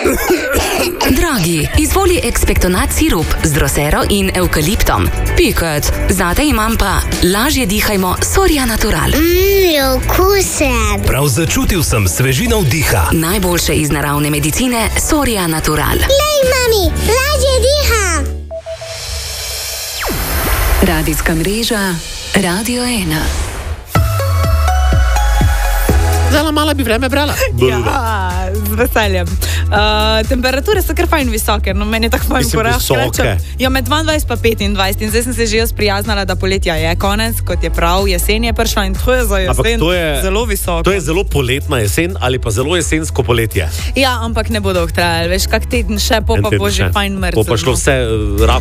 Dragi, izvoli ekspektonat sirup z drosero in evkaliptom. Piket, zate imam pa lažje dihajmo Soria Natural. Okusen. Prav začutil sem svežino vdiha. Najboljše iz naravne medicine Soria Natural. Lej, mami, lažje diham. Radijska mreža Radio 1. Zelo malo bi vreme brala. Ja, z veseljem. Temperature so kar fajn visoke, no meni je tako fajn Mislim, korak. visoke. Ja, med 22 pa 25 in zdaj sem se že jaz prijaznala, da poletja je konec, kot je prav, jesen je prišla in to je za jesen zelo visoko. To je zelo poletna jesen ali pa zelo jesensko poletje. Ja, ampak ne bo dolgo trajalo, veš, kak teden še, pa bo že fajn mrzel. Bo pa šlo vse